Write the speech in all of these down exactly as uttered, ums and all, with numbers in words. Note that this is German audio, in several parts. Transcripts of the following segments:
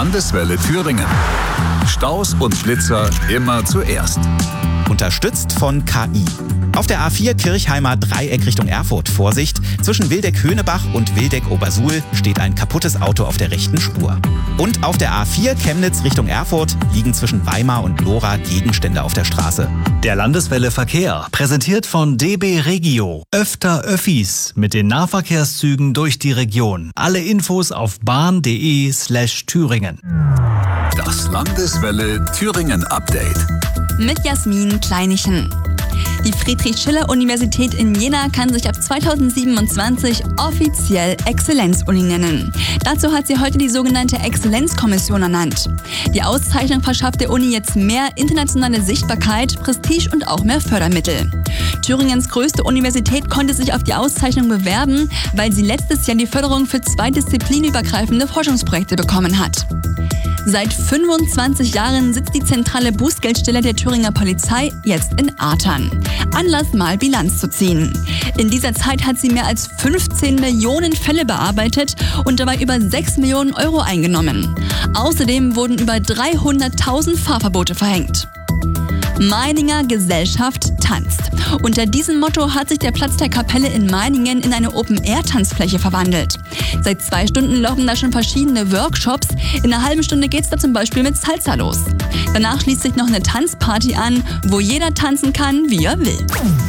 Landeswelle Thüringen. Staus und Blitzer immer zuerst. Unterstützt von K I. Auf der A vier Kirchheimer Dreieck Richtung Erfurt. Vorsicht, zwischen Wildeck-Höhnebach und Wildeck-Obersuhl steht ein kaputtes Auto auf der rechten Spur. Und auf der A vier Chemnitz Richtung Erfurt liegen zwischen Weimar und Lora Gegenstände auf der Straße. Der Landeswelle Verkehr, präsentiert von D B Regio. Öfter Öffis mit den Nahverkehrszügen durch die Region. Alle Infos auf bahn.de slash Thüringen. Das Landeswelle Thüringen Update. Mit Jasmin Kleinichen. Die Friedrich-Schiller-Universität in Jena kann sich ab zweitausendsiebenundzwanzig offiziell Exzellenzuni nennen. Dazu hat sie heute die sogenannte Exzellenzkommission ernannt. Die Auszeichnung verschafft der Uni jetzt mehr internationale Sichtbarkeit, Prestige und auch mehr Fördermittel. Thüringens größte Universität konnte sich auf die Auszeichnung bewerben, weil sie letztes Jahr die Förderung für zwei disziplinübergreifende Forschungsprojekte bekommen hat. Seit fünfundzwanzig Jahren sitzt die zentrale Bußgeldstelle der Thüringer Polizei jetzt in Artern. Anlass, mal Bilanz zu ziehen. In dieser Zeit hat sie mehr als fünfzehn Millionen Fälle bearbeitet und dabei über sechs Millionen Euro eingenommen. Außerdem wurden über dreihunderttausend Fahrverbote verhängt. Meininger Gesellschaft tanzt. Unter diesem Motto hat sich der Platz der Kapelle in Meiningen in eine Open-Air-Tanzfläche verwandelt. Seit zwei Stunden laufen da schon verschiedene Workshops. In einer halben Stunde geht's da zum Beispiel mit Salsa los. Danach schließt sich noch eine Tanzparty an, wo jeder tanzen kann, wie er will.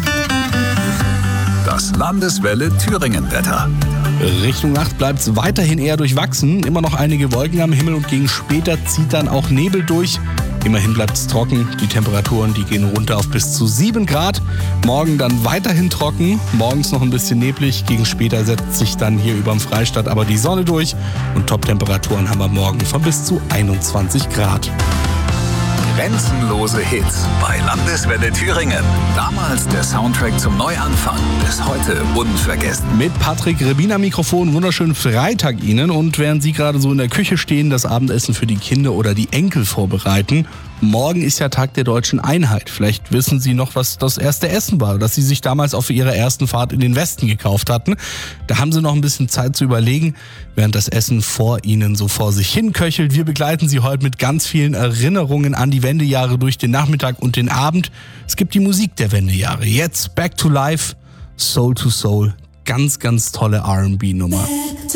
Das Landeswelle Thüringen Wetter. Richtung Nacht bleibt es weiterhin eher durchwachsen. Immer noch einige Wolken am Himmel und gegen später zieht dann auch Nebel durch. Immerhin bleibt es trocken. Die Temperaturen, die gehen runter auf bis zu sieben Grad. Morgen dann weiterhin trocken. Morgens noch ein bisschen neblig. Gegen später setzt sich dann hier überm Freistaat aber die Sonne durch. Und Top-Temperaturen haben wir morgen von bis zu einundzwanzig Grad. Grenzenlose Hits bei Landeswelle Thüringen. Damals der Soundtrack zum Neuanfang. Bis heute unvergessen. Mit Patrick Rebin am Mikrofon. Wunderschönen Freitag Ihnen. Und während Sie gerade so in der Küche stehen, das Abendessen für die Kinder oder die Enkel vorbereiten, morgen ist ja Tag der Deutschen Einheit. Vielleicht wissen Sie noch, was das erste Essen war, das Sie sich damals auf Ihrer ersten Fahrt in den Westen gekauft hatten. Da haben Sie noch ein bisschen Zeit zu überlegen, während das Essen vor Ihnen so vor sich hin köchelt. Wir begleiten Sie heute mit ganz vielen Erinnerungen an die Wendejahre durch den Nachmittag und den Abend. Es gibt die Musik der Wendejahre. Jetzt Back to Life, Soul to Soul. Ganz, ganz tolle R and B-Nummer.